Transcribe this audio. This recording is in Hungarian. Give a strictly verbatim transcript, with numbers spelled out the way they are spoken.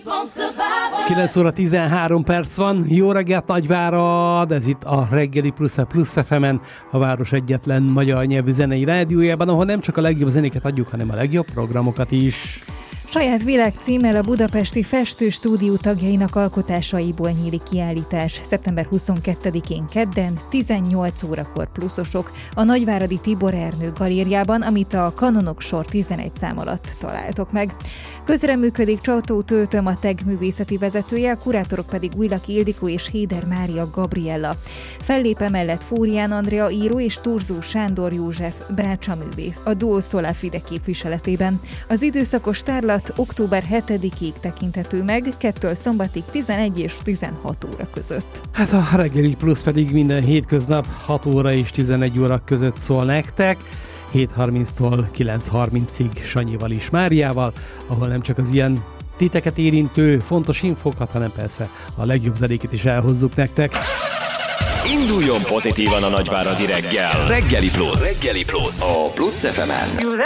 kilenc óra tizenhárom perc van, jó reggelt Nagyvárad, ez itt a Reggeli Plusz a Plusz ef emen, a város egyetlen magyar nyelvű zenei rádiójában, ahol nem csak a legjobb zenéket adjuk, hanem a legjobb programokat is. Saját világ címmel a budapesti festőstúdió tagjainak alkotásaiból nyílik kiállítás. szeptember huszonkettedikén kedden tizennyolc órakor pluszosok a nagyváradi Tibor Ernő galériában, amit a Kanonok sor tizenegy szám alatt találtok meg. Közreműködik Csautó Töltöm, a TEG művészeti vezetője, a kurátorok pedig Újlaki Ildikó és Héder Mária Gabriella. Fellép emellett Fórián Andrea író és Turzó Sándor József brácsa művész a Duo Sola Fide képviseletében. Az időszakos tárlat október hetedikéig tekinthető meg, kettől szombatig tizenegy és tizenhat óra között. Hát a Reggeli Plusz pedig minden hétköznap hat óra és tizenegy óra között szól nektek, hét harminctól kilenc harmincig Sanyival és Máriával, ahol nem csak az ilyen titeket érintő fontos infókat, hanem persze a legjobb zenéket is elhozzuk nektek. Induljon pozitívan a nagyváradi reggel. Reggeli Plusz. Reggeli Plusz. A Plusz ef emen.